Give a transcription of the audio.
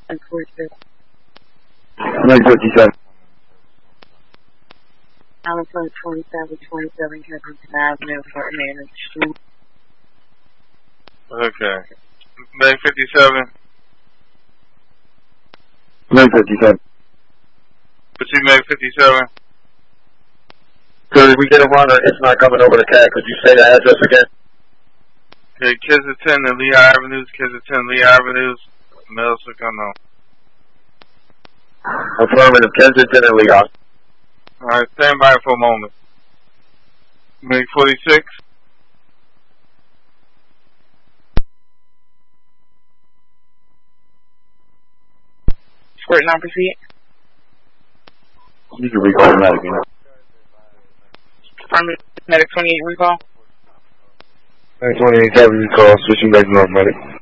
and 46. 957. Allen 2727 Kensington Avenue, Fort Maynard Street. Okay. Meg 57. 957. But you Meg 57. Cause we get a runner, it's not coming over the cat. Could you say the address again? Okay, Kensington and Lehigh Avenues, Kensington, Lehigh Avenues, Middlesex unknown. Affirmative, Kensington and Lehigh. Alright, stand by for a moment. Meg 46. Squirt non proceed. You can recall automatic, you know. Affirmative, medic 28 recall. 28 recall, switching back to north medic.